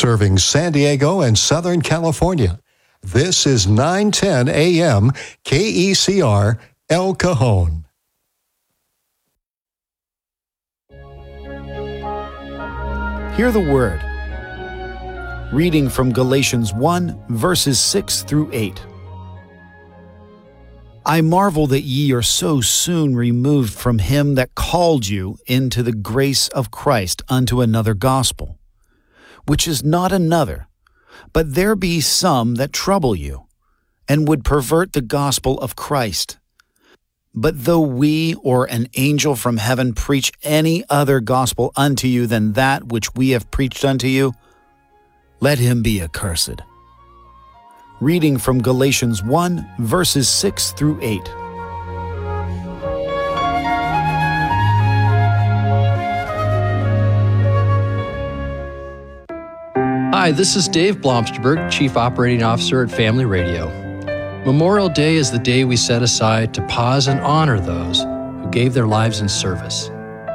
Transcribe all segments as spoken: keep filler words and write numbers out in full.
serving San Diego and Southern California. This is nine ten A M K E C R El Cajon. Hear the word. Reading from Galatians one, verses six through eight. I marvel that ye are so soon removed from him that called you into the grace of Christ unto another gospel, which is not another, but there be some that trouble you, and would pervert the gospel of Christ. But though we or an angel from heaven preach any other gospel unto you than that which we have preached unto you, let him be accursed. Reading from Galatians one, verses six through eight. Hi, this is Dave Blomsterberg, Chief Operating Officer at Family Radio. Memorial Day is the day we set aside to pause and honor those who gave their lives in service.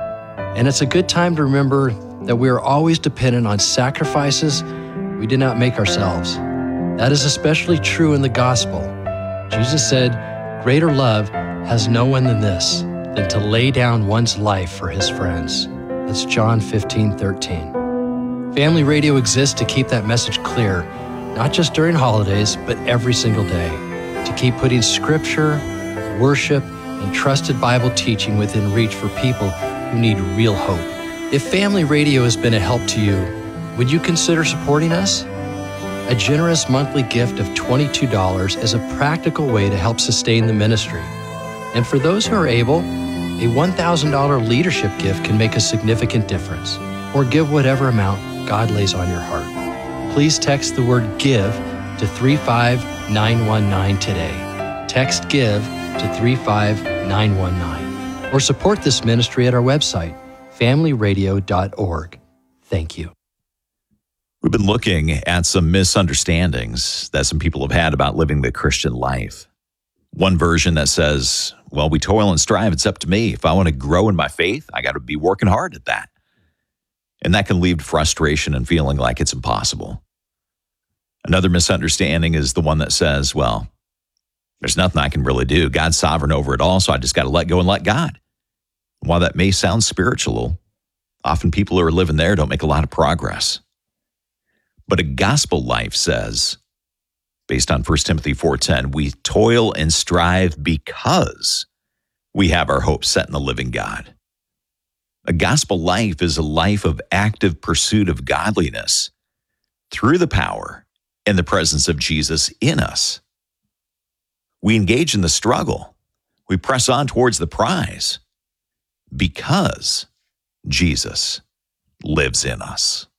And it's a good time to remember that we are always dependent on sacrifices we did not make ourselves. That is especially true in the gospel. Jesus said, "Greater love has no one than this, than to lay down one's life for his friends." That's John fifteen thirteen. Family Radio exists to keep that message clear, not just during holidays, but every single day, to keep putting scripture, worship, and trusted Bible teaching within reach for people who need real hope. If Family Radio has been a help to you, would you consider supporting us? A generous monthly gift of twenty-two dollars is a practical way to help sustain the ministry. And for those who are able, a one thousand dollars leadership gift can make a significant difference. Or give whatever amount God lays on your heart. Please text the word GIVE to three five nine one nine today. Text GIVE to three five nine one nine. Or support this ministry at our website, family radio dot org. Thank you. We've been looking at some misunderstandings that some people have had about living the Christian life. One version that says, well, we toil and strive, it's up to me. If I want to grow in my faith, I got to be working hard at that. And that can lead to frustration and feeling like it's impossible. Another misunderstanding is the one that says, well, there's nothing I can really do. God's sovereign over it all, so I just got to let go and let God. While that may sound spiritual, often people who are living there don't make a lot of progress. But a gospel life says, based on First Timothy four ten, we toil and strive because we have our hope set in the living God. A gospel life is a life of active pursuit of godliness through the power and the presence of Jesus in us. We engage in the struggle. We press on towards the prize because Jesus lives in us.